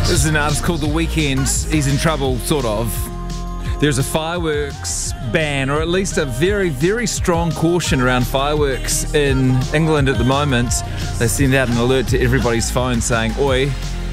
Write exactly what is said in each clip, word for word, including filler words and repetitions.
This is an artist called The Weeknd. He's in trouble, sort of. There's a fireworks ban, or at least a very, very strong caution around fireworks in England at the moment. They send out an alert to everybody's phone saying, "Oi,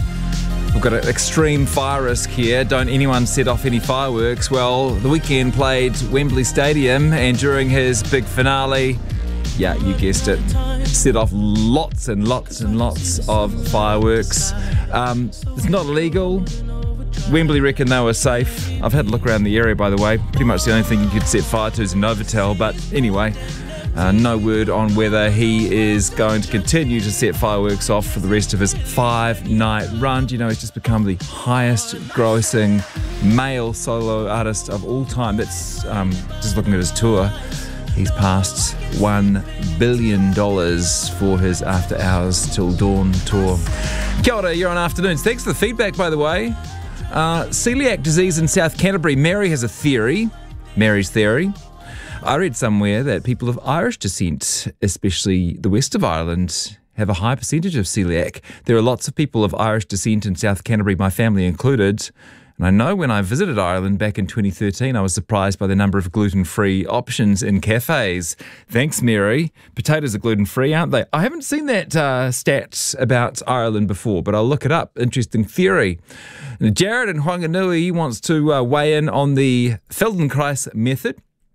we've got an extreme fire risk here. Don't anyone set off any fireworks." Well, The Weeknd played Wembley Stadium, and during his big finale, yeah, you guessed it, set off lots and lots and lots of fireworks. Um, it's not illegal. Wembley reckon they were safe. I've had a look around the area, by the way. Pretty much the only thing you could set fire to is a Novotel. But anyway, uh, no word on whether he is going to continue to set fireworks off for the rest of his five-night run. Do you know he's just become the highest-grossing male solo artist of all time? That's um, just looking at his tour. He's passed one billion dollars for his After Hours Till Dawn tour. Kia ora, you're on Afternoons. Thanks for the feedback, by the way. Uh, celiac disease in South Canterbury. Mary has a theory. Mary's theory. I read somewhere that people of Irish descent, especially the west of Ireland, have a high percentage of celiac. There are lots of people of Irish descent in South Canterbury, my family included. And I know when I visited Ireland back in twenty thirteen, I was surprised by the number of gluten-free options in cafes. Thanks, Mary. Potatoes are gluten-free, aren't they? I haven't seen that uh, stat about Ireland before, but I'll look it up. Interesting theory. And Jared in Whanganui wants to uh, weigh in on the Feldenkrais method.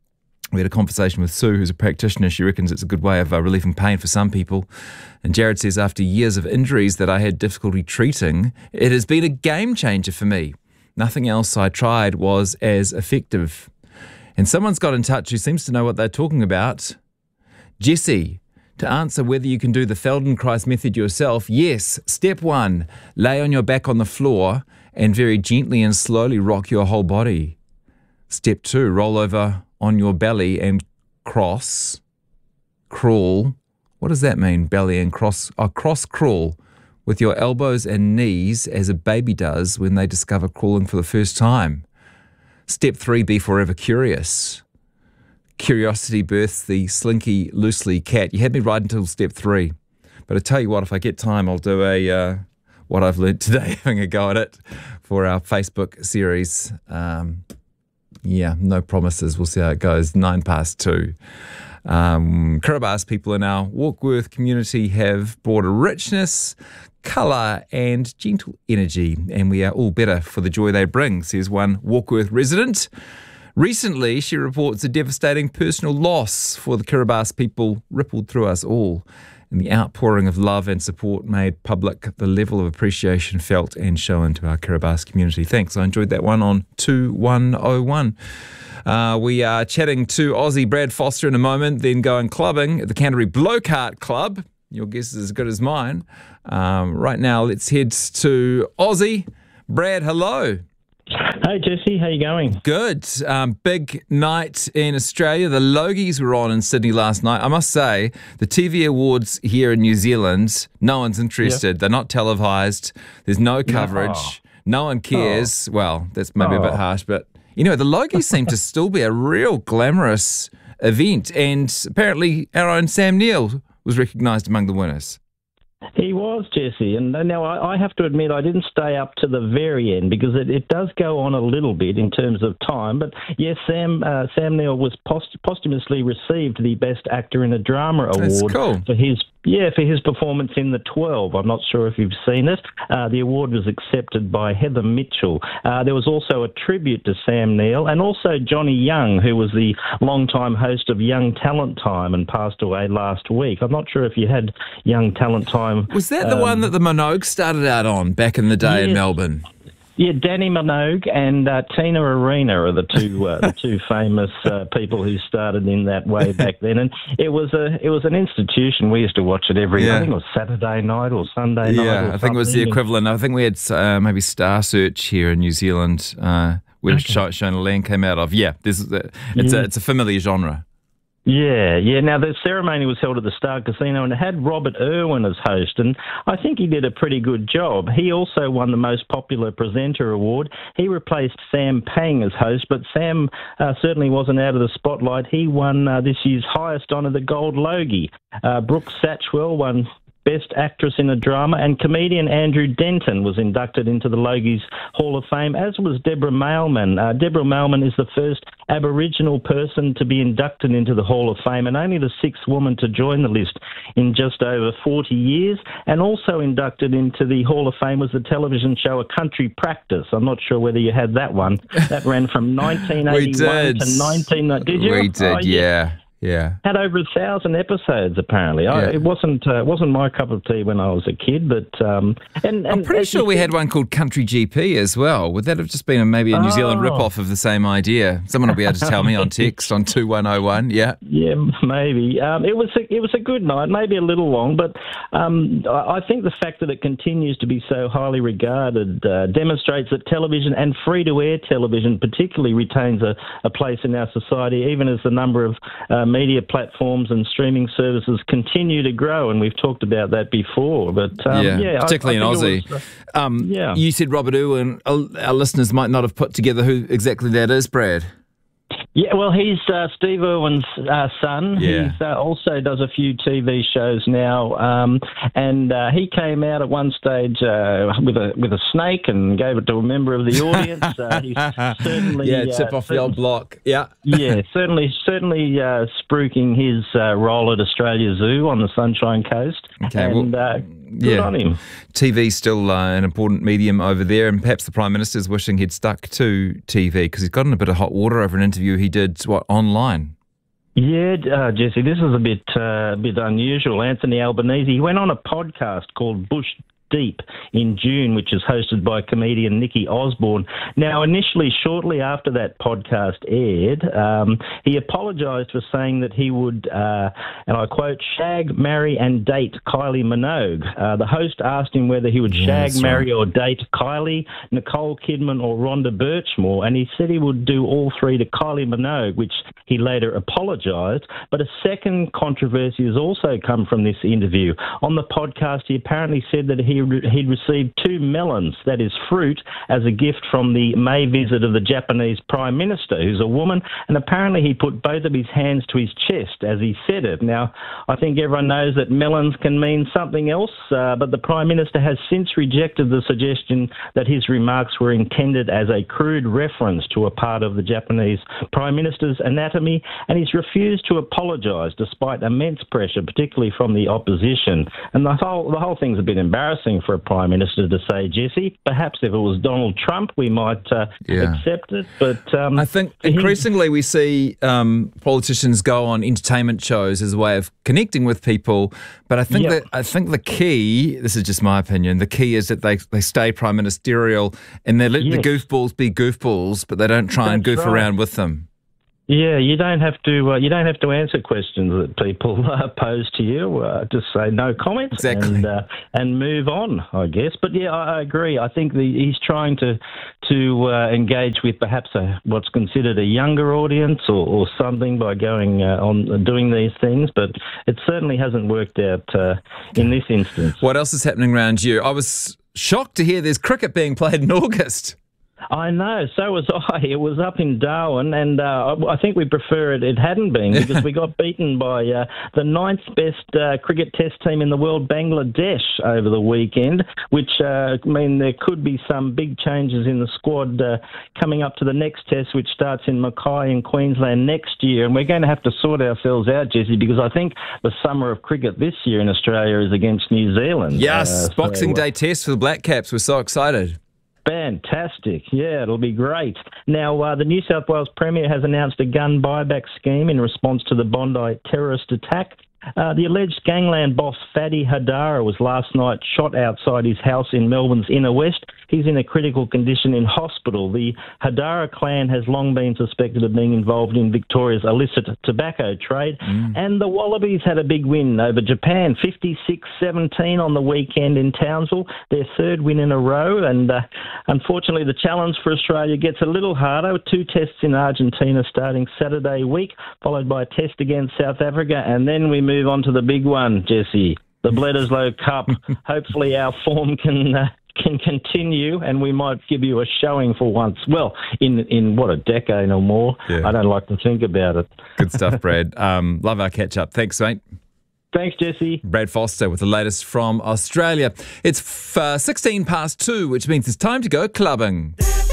We had a conversation with Sue, who's a practitioner. She reckons it's a good way of uh, relieving pain for some people. And Jared says, after years of injuries that I had difficulty treating, it has been a game changer for me. Nothing else I tried was as effective. And someone's got in touch who seems to know what they're talking about. Jesse, to answer whether you can do the Feldenkrais method yourself, yes. Step one, lay on your back on the floor and very gently and slowly rock your whole body. Step two, roll over on your belly and cross, crawl. What does that mean, belly and cross? Oh, cross crawl. With your elbows and knees as a baby does when they discover crawling for the first time. Step three, be forever curious. Curiosity births the slinky, loosely cat. You had me right until step three. But I tell you what, if I get time, I'll do a uh, what I've learnt today, having a go at it for our Facebook series. Um, yeah, no promises. We'll see how it goes. Nine past two. Um, Kiribati people in our Warkworth community have brought a richness, colour and gentle energy, and we are all better for the joy they bring, says one Warkworth resident. Recently, she reports a devastating personal loss for the Kiribati people rippled through us all, and the outpouring of love and support made public the level of appreciation felt and shown to our Kiribati community. Thanks, I enjoyed that one on two one oh one. Uh, we are chatting to Aussie Brad Foster in a moment, then going clubbing at the Canterbury Blowcart Club. Your guess is as good as mine. Um, right now, let's head to Aussie. Brad, hello. Hey, Jesse. How you going? Good. Um, big night in Australia. The Logies were on in Sydney last night. I must say, the T V awards here in New Zealand, no one's interested. Yep. They're not televised. There's no coverage. No, no one cares. Oh. Well, that's maybe oh. a bit harsh, but you know, the Logies seem to still be a real glamorous event, and apparently our own Sam Neill was recognised among the winners. He was, Jesse, and now I, I have to admit I didn't stay up to the very end because it, it does go on a little bit in terms of time. But yes, Sam uh, Sam Neill was post- posthumously received the Best Actor in a Drama That's award cool. for his yeah for his performance in The twelve. I'm not sure if you've seen it. Uh, the award was accepted by Heather Mitchell. Uh, there was also a tribute to Sam Neill and also Johnny Young, who was the longtime host of Young Talent Time and passed away last week. I'm not sure if you had Young Talent Time. Was that the um, one that the Minogue started out on back in the day yes. in Melbourne? Yeah, Danny Minogue and uh, Tina Arena are the two uh, the two famous uh, people who started in that way back then, and it was a it was an institution. We used to watch it every yeah. I think it was Saturday night or Sunday night. Yeah, or I think it was the equivalent. I think we had uh, maybe Star Search here in New Zealand, uh, where okay. Shona Land came out of. Yeah, this is a, it's yeah. a it's a familiar genre. Yeah, yeah. Now, the ceremony was held at the Star Casino and it had Robert Irwin as host, and I think he did a pretty good job. He also won the Most Popular Presenter award. He replaced Sam Pang as host, but Sam uh, certainly wasn't out of the spotlight. He won uh, this year's highest honour, the Gold Logie. Uh, Brooke Satchwell won Best Actress in a Drama, and comedian Andrew Denton was inducted into the Logies Hall of Fame, as was Deborah Mailman. Uh, Deborah Mailman is the first Aboriginal person to be inducted into the Hall of Fame and only the sixth woman to join the list in just over forty years. And also inducted into the Hall of Fame was the television show A Country Practice. I'm not sure whether you had that one. That ran from nineteen eighty-one to nineteen... Did you? We did, oh, yeah. Yeah, had over a thousand episodes apparently. Yeah. I, it wasn't uh, wasn't my cup of tea when I was a kid, but um, and, and I'm pretty sure we had one called Country G P as well. Would that have just been a, maybe a New oh. Zealand rip-off of the same idea? Someone will be able to tell me on text on two one oh one. Yeah, yeah, maybe. Um, it was a, it was a good night, maybe a little long, but um, I, I think the fact that it continues to be so highly regarded uh, demonstrates that television and free-to-air television particularly retains a, a place in our society, even as the number of uh, media platforms and streaming services continue to grow, and we've talked about that before. But um, yeah, yeah, particularly I, I in Aussie. Was, uh, um, yeah. You said Robert Irwin. Our listeners might not have put together who exactly that is, Brad. Yeah, well, he's uh, Steve Irwin's uh, son. Yeah. He uh, also does a few T V shows now, um, and uh, he came out at one stage uh, with a with a snake and gave it to a member of the audience. Uh, he's certainly yeah, tip uh, off the old block. Yeah, yeah, certainly, certainly uh, spruiking his uh, role at Australia Zoo on the Sunshine Coast. Okay, and, well, uh, good yeah. on him. T V's still uh, an important medium over there, and perhaps the Prime Minister's wishing he'd stuck to T V because he's got in a bit of hot water over an interview he did, what, online? Yeah, uh, Jesse, this is a bit uh, a bit unusual. Anthony Albanese, he went on a podcast called Bush Deep in June, which is hosted by comedian Nikki Osborne. Now, initially, shortly after that podcast aired, um, he apologised for saying that he would, uh, and I quote, shag, marry and date Kylie Minogue. Uh, the host asked him whether he would shag, yes, marry right. or date Kylie, Nicole Kidman or Rhonda Birchmore, and he said he would do all three to Kylie Minogue, which he later apologised. But a second controversy has also come from this interview. On the podcast, he apparently said that he he'd received two melons, that is fruit, as a gift from the May visit of the Japanese Prime Minister, who's a woman, and apparently he put both of his hands to his chest as he said it. Now, I think everyone knows that melons can mean something else, uh, but the Prime Minister has since rejected the suggestion that his remarks were intended as a crude reference to a part of the Japanese Prime Minister's anatomy, and he's refused to apologise despite immense pressure, particularly from the opposition. And the whole, the whole thing's a bit embarrassing for a Prime Minister to say, Jesse. Perhaps if it was Donald Trump, we might uh, yeah. accept it. But um, I think increasingly we see um, politicians go on entertainment shows as a way of connecting with people. But I think yep. that I think the key, this is just my opinion, the key is that they, they stay prime ministerial and they let yes. the goofballs be goofballs, but they don't try That's and goof right. around with them. Yeah, you don't have to. Uh, you don't have to answer questions that people uh, pose to you. Uh, just say no comments exactly. and uh, and move on, I guess. But yeah, I, I agree. I think the, he's trying to to uh, engage with perhaps a, what's considered a younger audience or, or something by going uh, on doing these things. But it certainly hasn't worked out uh, in this instance. What else is happening around you? I was shocked to hear there's cricket being played in August. I know, so was I. It was up in Darwin, and uh, I think we prefer it it hadn't been because we got beaten by uh, the ninth best uh, cricket test team in the world, Bangladesh, over the weekend, which uh, mean there could be some big changes in the squad uh, coming up to the next test, which starts in Mackay in Queensland next year. And we're going to have to sort ourselves out, Jesse, because I think the summer of cricket this year in Australia is against New Zealand. Yes, uh, Boxing so, Day test for the Black Caps. We're so excited. Fantastic. Yeah, it'll be great. Now, uh, the New South Wales Premier has announced a gun buyback scheme in response to the Bondi terrorist attack. Uh, the alleged gangland boss Fadi Hadara was last night shot outside his house in Melbourne's Inner West. He's in a critical condition in hospital. The Hadara clan has long been suspected of being involved in Victoria's illicit tobacco trade. Mm. And the Wallabies had a big win over Japan, fifty-six seventeen on the weekend in Townsville, their third win in a row. And uh, unfortunately, the challenge for Australia gets a little harder. Two tests in Argentina starting Saturday week, followed by a test against South Africa. And then we move on to the big one, Jesse, the Bledisloe Cup. Hopefully our form can... Uh, can continue, and we might give you a showing for once. Well, in in what, a decade or more? Yeah. I don't like to think about it. Good stuff, Brad. Um, love our catch-up. Thanks, mate. Thanks, Jesse. Brad Foster with the latest from Australia. It's uh, sixteen past two, which means it's time to go clubbing.